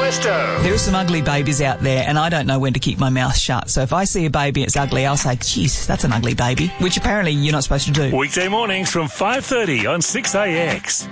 Presto! There are some ugly babies out there, and I don't know when to keep my mouth shut. So if I see a baby, it's ugly, I'll say, "Jeez, that's an ugly baby," which apparently you're not supposed to do. Weekday mornings from 5:30 on 6AX.